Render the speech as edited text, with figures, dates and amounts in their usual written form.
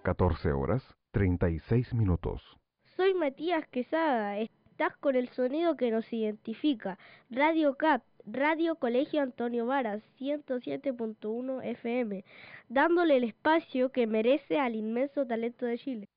14 horas 36 minutos. Soy Matías Quesada, estás con el sonido que nos identifica. Radio CAP, Radio Colegio Antonio Varas, 107.1 FM, dándole el espacio que merece al inmenso talento de Chile.